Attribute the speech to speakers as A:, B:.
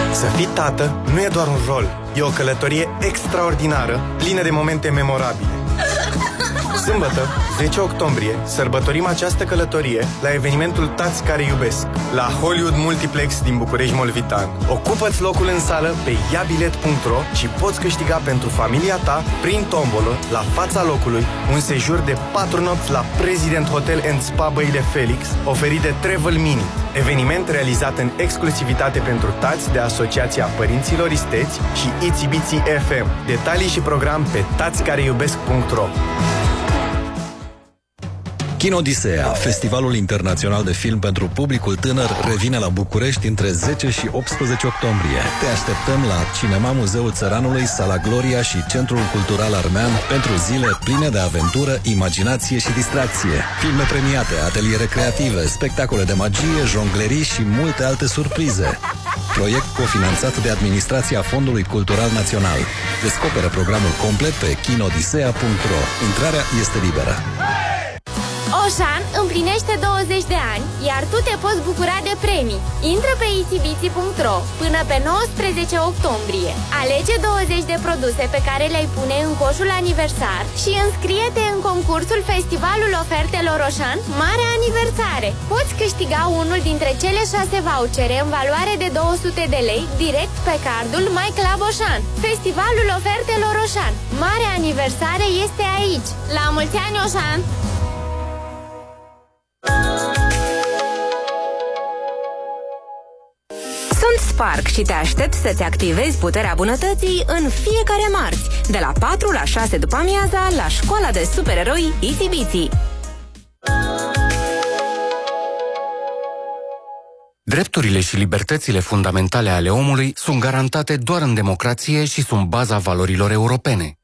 A: Să fii tată nu e doar un rol, e o călătorie extraordinară, plină de momente memorabile. Sâmbătă, 10 octombrie, sărbătorim această călătorie la evenimentul Tați care iubesc, la Hollywood Multiplex din București-Molvitan. Ocupă-ți locul în sală pe iabilet.ro și poți câștiga pentru familia ta, prin tombolă, la fața locului, un sejur de 4 nopți la President Hotel and Spa Băile Felix, oferit de Travel Mini. Eveniment realizat în exclusivitate pentru tați de Asociația Părinților Isteți și Itsy Bitsy FM. Detalii și program pe tațcareiubesc.ro.
B: Kinodisea, festivalul internațional de film pentru publicul tânăr, revine la București între 10 și 18 octombrie. Te așteptăm la Cinema Muzeul Țăranului, Sala Gloria și Centrul Cultural Armean pentru zile pline de aventură, imaginație și distracție. Filme premiate, ateliere creative, spectacole de magie, jonglerii și multe alte surprize. Proiect cofinanțat de Administrația Fondului Cultural Național. Descoperă programul complet pe kinodisea.ro. Intrarea este liberă.
C: Oșan împlinește 20 de ani, iar tu te poți bucura de premii. Intră pe itsybitsy.ro până pe 19 octombrie. Alege 20 de produse pe care le-ai pune în coșul aniversar și înscrie-te în concursul Festivalul Ofertelor Oșan Mare Aniversare. Poți câștiga unul dintre cele 6 vouchere în valoare de 200 de lei direct pe cardul My Club Oșan. Festivalul Ofertelor Oșan Mare Aniversare este aici. La mulți ani, Oșan!
D: Sunt Spark și te aștept să-ți activezi puterea bunătății în fiecare marți, de la 4 la 6 după amiaza, la școala de supereroi Itsy Bitsy.
E: Drepturile și libertățile fundamentale ale omului sunt garantate doar în democrație și sunt baza valorilor europene.